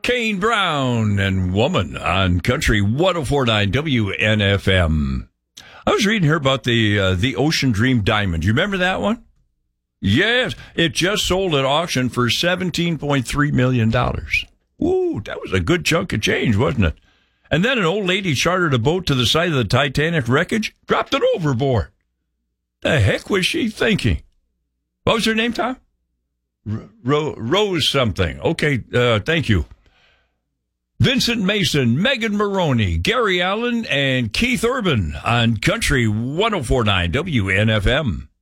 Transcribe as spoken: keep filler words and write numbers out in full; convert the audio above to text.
Kane Brown and Woman on Country one oh four point nine W N F M. I was reading here about the uh, the Ocean Dream Diamond. You remember that one? Yes, it just sold at auction for seventeen point three million dollars. Ooh, that was a good chunk of change, wasn't it? And then an old lady chartered a boat to the side of the Titanic wreckage, dropped it overboard. The heck was she thinking? What was her name, Tom? Ro- Rose something. Okay, uh, thank you. Vincent Mason, Megan Maroney, Gary Allen, and Keith Urban on Country one oh four point nine W N F M.